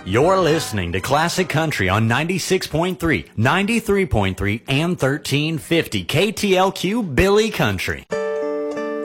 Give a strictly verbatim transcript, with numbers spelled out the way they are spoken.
You're listening to Classic Country on ninety-six point three, ninety-three point three, and thirteen fifty K T L Q Billy Country.